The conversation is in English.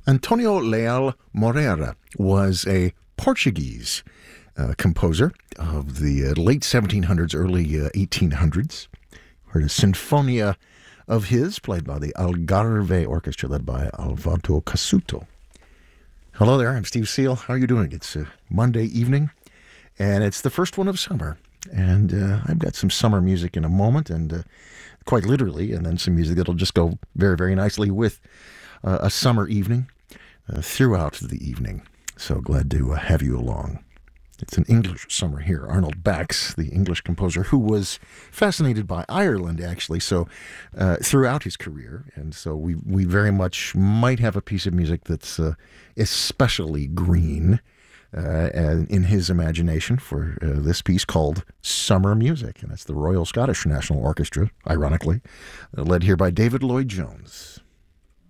Antonio Leal Moreira was a Portuguese composer of the late 1700s, early 1800s. Heard a sinfonia of his played by the Algarve Orchestra led by Alvaro Cassuto. Hello there, I'm Steve Seal. How are you doing? It's Monday evening, and it's the first one of summer. And I've got some summer music in a moment, and quite literally, and then some music that'll just go very, very nicely with a summer evening throughout the evening. So glad to have you along. It's an English summer here. Arnold Bax, the English composer who was fascinated by Ireland, actually, so throughout his career. And so we very much might have a piece of music that's especially green in his imagination for this piece called Summer Music. And that's the Royal Scottish National Orchestra, ironically, led here by David Lloyd-Jones.